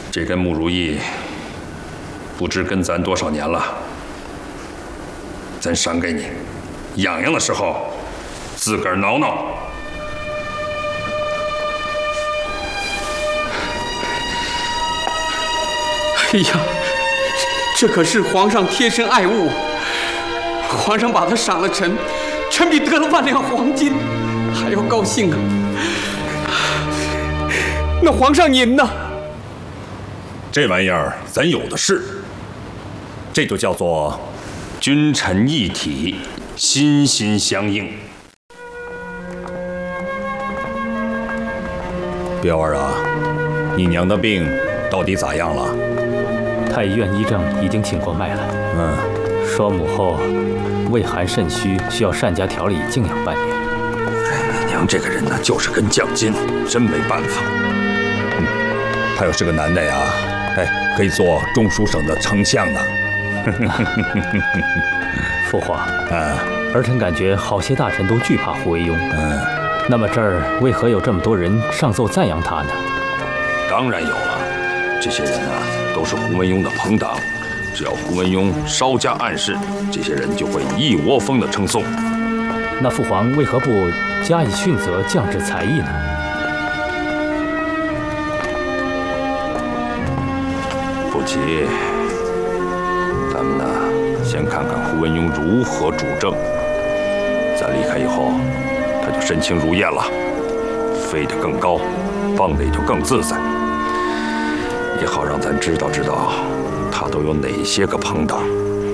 这根木如意不知跟咱多少年了，咱赏给你，痒痒的时候自个儿挠挠。 哎呀，这可是皇上贴身爱物，皇上把它赏了臣，臣比得了万两黄金还要高兴啊！那皇上您呢？ 这玩意儿咱有的是，这就叫做君臣一体，心心相印。彪儿啊，你娘的病到底咋样了？ 太医院医正已经请过脉了。说母后胃寒肾虚，需要善加调理静养半年。 你娘这个人呢，就是根将筋，真没办法。他要是个男的呀，可以做中书省的丞相啊。 父皇，儿臣感觉好些大臣都惧怕胡惟庸。那么这儿为何有这么多人上奏赞扬他呢？ 当然有了，这些人啊，都是胡惟庸的朋党。只要胡惟庸稍加暗示，这些人就会一窝蜂的称颂。 那父皇为何不加以训责，降至才艺呢？ 不急，咱们呢，先看看胡惟庸如何主政。咱离开以后，他就身轻如燕了，飞得更高，放得也就更自在，也好让咱知道知道他都有哪些个朋党。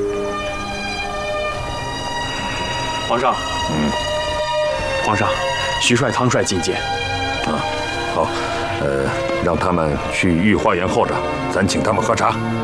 皇上，皇上，徐帅、汤帅觐见。 好，让他们去御花园候着，咱请他们喝茶。